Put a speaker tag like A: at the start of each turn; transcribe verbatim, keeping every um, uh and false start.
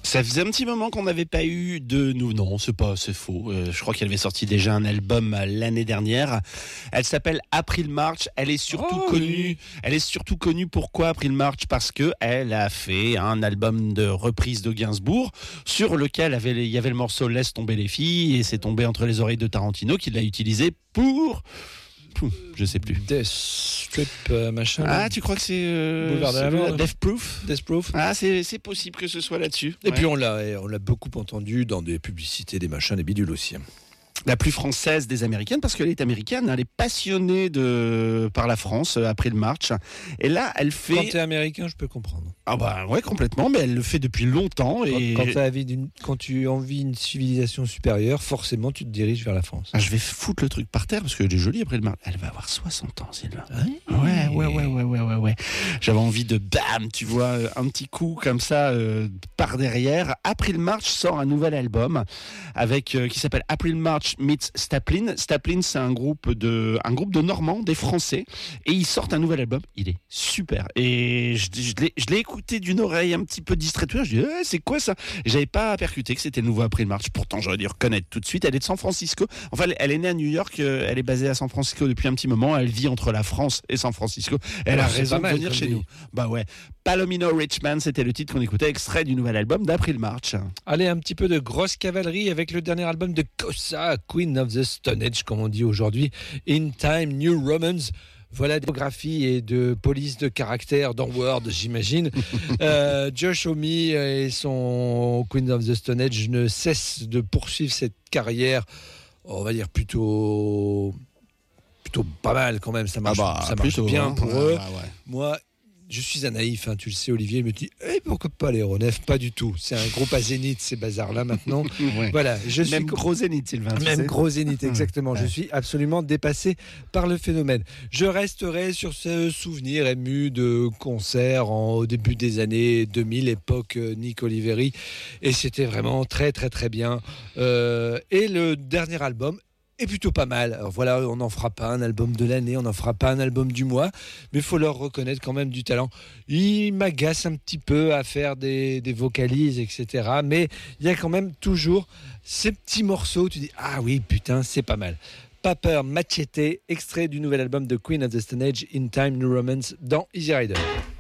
A: Ça faisait un petit moment qu'on n'avait pas eu de nous. Non, c'est pas, c'est faux. Euh, je crois qu'elle avait sorti déjà un album l'année dernière. Elle s'appelle April March. Elle est surtout
B: oh,
A: connue.
B: Oui.
A: Elle est surtout connue pourquoi April March? Parce que elle a fait un album de reprise de Gainsbourg sur lequel avait, il y avait le morceau Laisse tomber les filles et c'est tombé entre les oreilles de Tarantino qu'il a utilisé pour. Pouf, je sais plus.
B: Death Strip, euh, machin.
A: Ah, tu crois que c'est, euh,
B: Boulevard de la
A: c'est
B: mort,
A: le-
B: là.
A: Death Proof?
B: Death Proof.
A: Ah, c'est, c'est possible que ce soit là-dessus.
B: Et
A: Ouais.
B: puis on l'a, on l'a beaucoup entendu dans des publicités, des machins, des bidules aussi.
A: La plus française des américaines, parce qu'elle est américaine, elle est passionnée de, par la France, euh, April March. Et là, elle fait...
B: Quand t'es américain, je peux comprendre.
A: Ah bah ouais, complètement, mais elle le fait depuis longtemps. Et...
B: Quand, quand, t'as envie d'une, quand tu envies une civilisation supérieure, forcément tu te diriges vers la France.
A: Ah, je vais foutre le truc par terre, parce qu'elle est jolie, April March. Elle va avoir soixante ans, Sylvain.
B: Ouais,
A: Ouais, ouais, ouais, ouais, ouais, ouais, ouais. J'avais envie de bam, tu vois, un petit coup comme ça euh, par derrière. April March sort un nouvel album avec euh, qui s'appelle April March meets Staplin. Staplin, c'est un groupe de un groupe de Normands, des Français, et ils sortent un nouvel album. Il est super. Et je, je l'ai, je l'ai écouté d'une oreille un petit peu distraite. Je dis, eh, c'est quoi ça? Et j'avais pas percuté que c'était le nouveau April March. Pourtant, j'aurais dû reconnaître tout de suite. Elle est de San Francisco. Enfin, elle, elle est née à New York. euh, Elle est basée à San Francisco depuis un petit moment. Elle vit entre la France et San Francisco. Elle
B: Alors,
A: a
B: c'est
A: raison
B: pas mal,
A: de venir
B: comme
A: chez
B: dit.
A: nous. Bah ouais. Palomino Richman, c'était le titre qu'on écoutait, extrait du nouvel album d'April March.
B: Allez, un petit peu de grosse cavalerie avec le dernier album de Kosa, Queen of the Stone Age, comme on dit aujourd'hui, In Time New Romance. Voilà, de biographie et de police de caractère dans Word, j'imagine. euh, Josh Homme et son Queen of the Stone Age ne cessent de poursuivre cette carrière, on va dire plutôt, plutôt pas mal quand même. Ça marche,
A: Ah bah,
B: ça marche
A: plutôt,
B: bien
A: hein.
B: pour
A: Ouais,
B: eux.
A: ouais, ouais.
B: Moi, je suis un naïf, hein, tu le sais, Olivier, il me dit eh, pourquoi pas l'aéronef? Pas du tout. C'est un groupe à Zénith, ces bazars-là maintenant.
A: Ouais.
B: Voilà, je suis
A: Même gros zénith, Sylvain. tu
B: même
A: sais.
B: gros zénith, exactement.
A: Ouais.
B: Je suis absolument dépassé par le phénomène. Je resterai sur ce souvenir ému de concerts en, au début des années deux mille, époque euh, Nick Oliveri. Et c'était vraiment très, très, très bien. Euh, et le dernier album est plutôt pas mal. Alors voilà, on n'en fera pas un album de l'année, on n'en fera pas un album du mois, mais il faut leur reconnaître quand même du talent. Il m'agace un petit peu à faire des, des vocalises, et cetera. Mais il y a quand même toujours ces petits morceaux où tu dis « Ah oui, putain, c'est pas mal ». Paper Machete, extrait du nouvel album de Queen of the Stone Age, In Time New Romance, dans Easy Rider.